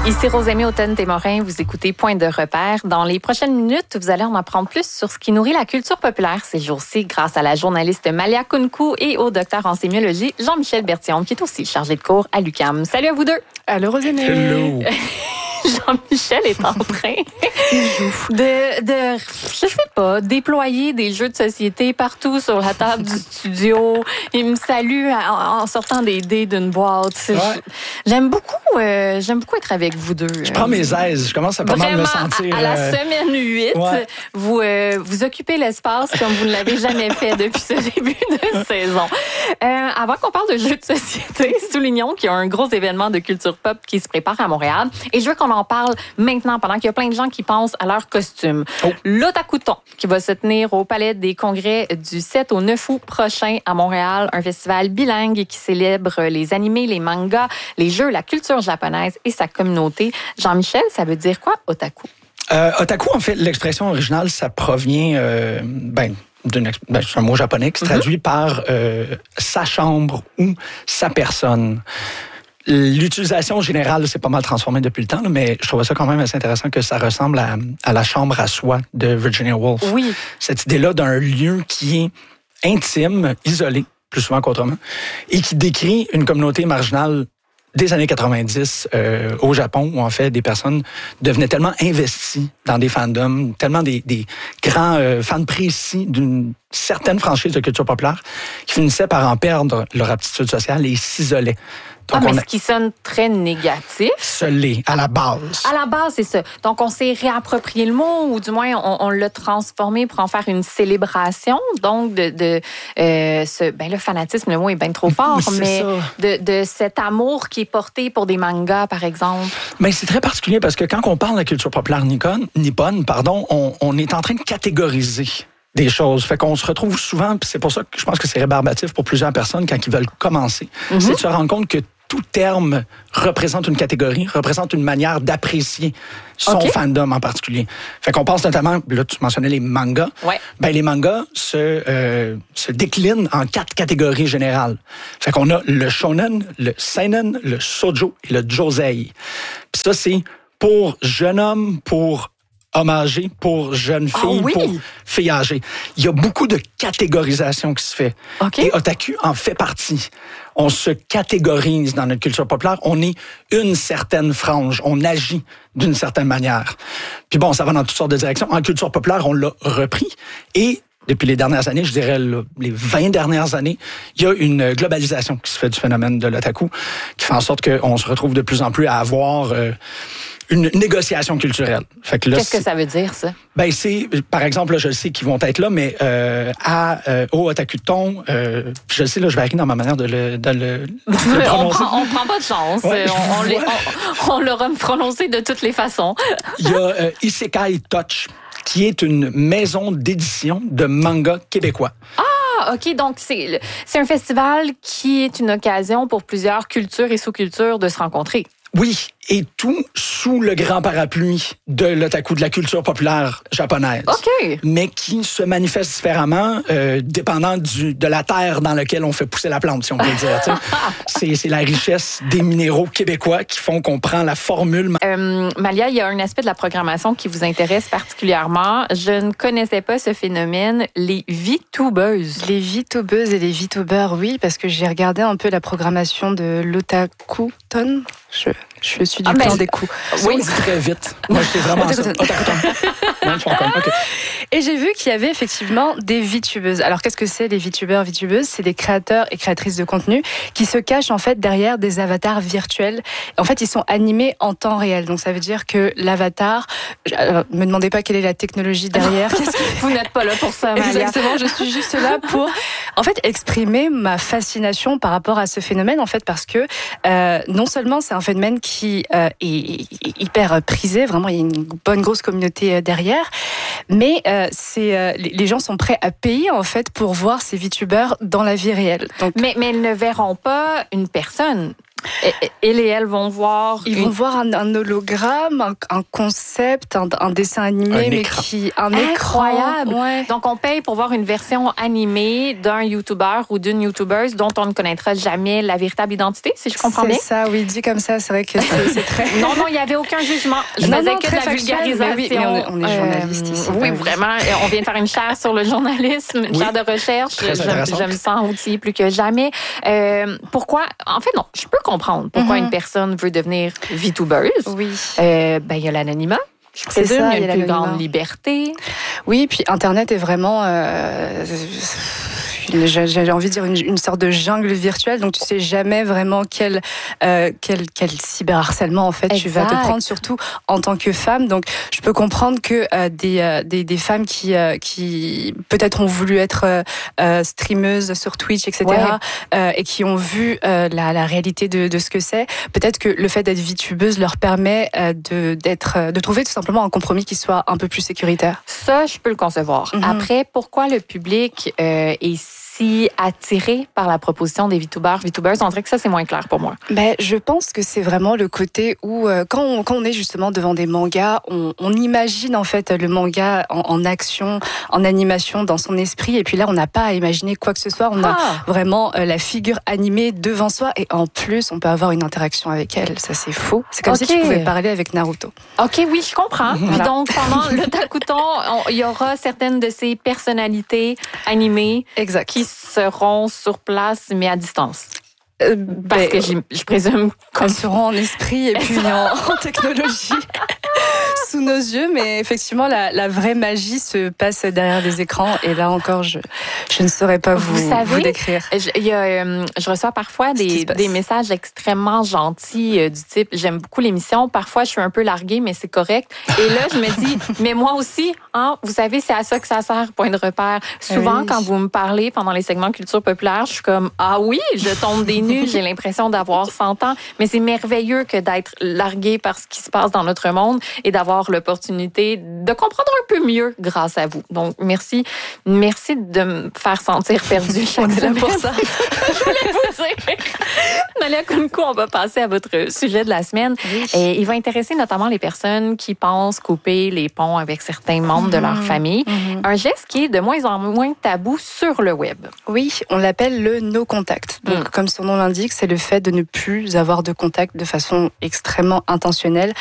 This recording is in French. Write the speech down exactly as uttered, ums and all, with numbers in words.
Ici Rosémie Automne-Témorin, vous écoutez Point de repère. Dans les prochaines minutes, vous allez en apprendre plus sur ce qui nourrit la culture populaire ces jours-ci grâce à la journaliste Malia Kounkou et au docteur en sémiologie Jean-Michel Bertillon, qui est aussi chargé de cours à l'U Q A M. Salut à vous deux! Allô Rosémie! Hello! Jean-Michel est en train de, de, je sais pas, déployer des jeux de société partout sur la table du studio. Il me salue en, en sortant des dés d'une boîte. Ouais. J'aime beaucoup, euh, j'aime beaucoup être avec vous deux. Je prends mes aises. Je commence à pas mal me sentir... à, à la euh... semaine huit, ouais. vous, euh, vous occupez l'espace comme vous ne l'avez jamais fait depuis ce début de saison. Euh, avant qu'on parle de jeux de société, soulignons qu'il y a un gros événement de culture pop qui se prépare à Montréal. Et je veux qu'on en parle maintenant, pendant qu'il y a plein de gens qui pensent à leur costume. Oh. L'Otakuton, qui va se tenir au Palais des Congrès du sept au neuf août prochain à Montréal. Un festival bilingue qui célèbre les animés, les mangas, les jeux, la culture japonaise et sa communauté. Jean-Michel, ça veut dire quoi, otaku? Euh, otaku, en fait, l'expression originale, ça provient... Euh, ben, d'une, ben, c'est un mot japonais qui se traduit mm-hmm. par euh, sa chambre ou sa personne. L'utilisation générale s'est pas mal transformée depuis le temps, là, mais je trouvais ça quand même assez intéressant que ça ressemble à, à la chambre à soi de Virginia Woolf. Oui. Cette idée-là d'un lieu qui est intime, isolé, plus souvent qu'autrement, et qui décrit une communauté marginale des années quatre-vingt-dix euh, au Japon, où en fait des personnes devenaient tellement investies dans des fandoms, tellement des, des grands euh, fans précis d'une certaine franchise de culture populaire, qui finissaient par en perdre leur aptitude sociale et s'isolaient. Donc, ah, mais a... ce qui sonne très négatif. Ce l'est, à la base. À la base, c'est ça. Donc, on s'est réapproprié le mot, ou du moins, on, on l'a transformé pour en faire une célébration. Donc, de, de euh, ce, ben, le fanatisme, le mot est bien trop fort, mais de, de cet amour qui est porté pour des mangas, par exemple. Mais c'est très particulier parce que quand on parle de la culture populaire nippone, nippone pardon, on, on est en train de catégoriser des choses. Fait qu'on se retrouve souvent, puis c'est pour ça que je pense que c'est rébarbatif pour plusieurs personnes quand ils veulent commencer. Mm-hmm. C'est de se rendre compte que tout terme représente une catégorie, représente une manière d'apprécier son okay. fandom en particulier. Fait qu'on pense notamment, là tu mentionnais les mangas, ouais. ben les mangas se, euh, se déclinent en quatre catégories générales. Fait qu'on a le shonen, le seinen, le shoujo et le josei. Puis ça c'est pour jeune homme, pour homme âgé, pour jeune fille, oh oui. pour fille âgée. Il y a beaucoup de catégorisation qui se fait. Okay. Et otaku en fait partie. On se catégorise dans notre culture populaire. On est une certaine frange. On agit d'une certaine manière. Puis bon, ça va dans toutes sortes de directions. En culture populaire, on l'a repris. Et depuis les dernières années, je dirais les vingt dernières années, il y a une globalisation qui se fait du phénomène de l'otaku, qui fait en sorte qu'on se retrouve de plus en plus à avoir... Euh, une négociation culturelle. Fait que là, qu'est-ce que ça veut dire, ça? Ben, c'est, par exemple, là, je sais qu'ils vont être là, mais euh, à, euh, au Otakuton, euh, je sais, là, je varie dans ma manière de le, de le, de le prononcer. on, prend, on prend pas de chance. Ouais, on, on, les, on, on l'aura prononcé de toutes les façons. Il y a euh, Isekai Touch, qui est une maison d'édition de manga québécois. Ah! OK, donc c'est, c'est un festival qui est une occasion pour plusieurs cultures et sous-cultures de se rencontrer. Oui, et tout sous le grand parapluie de l'otaku, de la culture populaire japonaise. OK. Mais qui se manifeste différemment, euh, dépendant du, de la terre dans laquelle on fait pousser la plante, si on peut dire. c'est, c'est la richesse des minéraux québécois qui font qu'on prend la formule. Euh, Malia, il y a un aspect de la programmation qui vous intéresse particulièrement. Je ne connaissais pas ce phénomène, les VTubeuses. Les VTubeuses et les VTubers, oui, parce que j'ai regardé un peu la programmation de l'Otakuton. Je, je suis du ah, clan des coups. Oui, on dit très vite. Moi, j'étais vraiment ça. Okay. Et j'ai vu qu'il y avait effectivement des VTubeuses. Alors, qu'est-ce que c'est les VTubers, VTubeuses? C'est des créateurs et créatrices de contenu qui se cachent en fait derrière des avatars virtuels. En fait, ils sont animés en temps réel. Donc, ça veut dire que l'avatar... Alors, me demandez pas quelle est la technologie derrière. Qu'est-ce que... Vous n'êtes pas là pour ça, Maria. Exactement, je suis juste là pour, en fait, exprimer ma fascination par rapport à ce phénomène, en fait, parce que euh, non seulement c'est un phénomène qui euh, est, est hyper prisé, vraiment, il y a une bonne grosse communauté derrière, mais euh, c'est, euh, les gens sont prêts à payer, en fait, pour voir ces VTubers dans la vie réelle. Donc... Mais, mais ils ne verront pas une personne. Et, et les elles vont voir... Ils une... vont voir un, un hologramme, un, un concept, un, un dessin animé, Un mais écran. qui... Un Incroyable! écran, ouais. Donc, on paye pour voir une version animée d'un YouTuber ou d'une YouTubeuse dont on ne connaîtra jamais la véritable identité, si je comprends C'est bien. ça, oui, dit comme ça, c'est vrai que c'est, c'est très... Non, non, il n'y avait aucun jugement. Je Non, faisais non, que de très la factuel, vulgarisation. mais oui, mais on est- on est journaliste Euh, ici, Oui, bah oui. vraiment. On vient de faire une chaire sur le journalisme, une Oui. chaire de recherche. Très Je, intéressante. je me sens outillée plus que jamais. Euh, pourquoi? En fait, non, je peux comprendre pourquoi Mhm. une personne veut devenir VTubeuse. Oui. Euh, ben, il y a l'anonymat. Je C'est présume, ça, il y a il y a une plus l'anonymat. grande liberté. Oui, puis Internet est vraiment, euh, une- j'ai j'ai envie de dire, une, une sorte de jungle virtuelle. Donc, tu sais jamais vraiment quel, euh, quel, quel cyberharcèlement, en fait, tu vas te Exact. prendre, surtout en tant que femme. Donc, je peux comprendre que euh, des, euh, des, des femmes qui, euh, qui peut-être ont voulu être euh, euh, streameuses sur Twitch, et cetera, euh, et qui ont vu euh, la, la réalité de, de ce que c'est, peut-être que le fait d'être VTubeuse leur permet euh, de, d'être, euh, de trouver tout simplement un compromis qui soit un peu plus sécuritaire. Ça, je peux le concevoir. Mhm. Après, pourquoi le public euh, est si attiré par la proposition des VTubers, VTubers? On dirait que ça, c'est moins clair pour moi. Ben, je pense que c'est vraiment le côté où, euh, quand, on, quand on est justement devant des mangas, on, on imagine en fait le manga en, en action, en animation dans son esprit, et puis là, on n'a pas à imaginer quoi que ce soit. On a Ah! vraiment euh, la figure animée devant soi, et en plus, on peut avoir une interaction avec elle. Ça, c'est faux. C'est comme Ok. si tu pouvais parler avec Naruto. OK, oui, je comprends. Puis Voilà. donc, pendant le Takuton, on- il y aura certaines de ces personnalités animées Exact. qui seront sur place, mais à distance. Euh, Parce ben, que j'im- je présume comme elles seront en esprit et puis en, en technologie sous nos yeux, mais effectivement la, la vraie magie se passe derrière des écrans, et là encore je, je ne saurais pas vous, Vous savez, vous décrire. Je, il y a, euh, je reçois parfois Ce qui des, se passe. des messages extrêmement gentils euh, du type « J'aime beaucoup l'émission, parfois je suis un peu larguée, mais c'est correct. » Et là, je me dis « Mais moi aussi, hein, vous savez, c'est à ça que ça sert, point de repère. » Souvent, Oui. quand vous me parlez pendant les segments culture populaire, je suis comme « Ah oui, je tombe des nues, j'ai l'impression d'avoir cent ans. » Mais c'est merveilleux que d'être larguée par ce qui se passe dans notre monde et d'avoir l'opportunité de comprendre un peu mieux grâce à vous. Donc, merci. Merci de me faire sentir perdue chaque On est là pour semaine. ça. Je voulais vous dire. Nalia Kounkou, on va passer à votre sujet de la semaine. Et il va intéresser notamment les personnes qui pensent couper les ponts avec certains membres de leur famille. Mhm. Un geste qui est de moins en moins tabou sur le web. Oui, on l'appelle le no contact. Donc, Mm. comme son nom l'indique, c'est le fait de ne plus avoir de contact de façon extrêmement intentionnelle